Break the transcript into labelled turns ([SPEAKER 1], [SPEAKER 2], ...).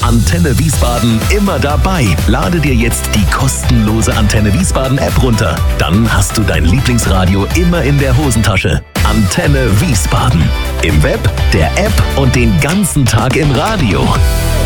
[SPEAKER 1] Antenne Wiesbaden immer dabei. Lade dir jetzt die kostenlose Antenne Wiesbaden App runter. Dann hast du dein Lieblingsradio immer in der Hosentasche. Antenne Wiesbaden. Im Web, der App und den ganzen Tag im Radio.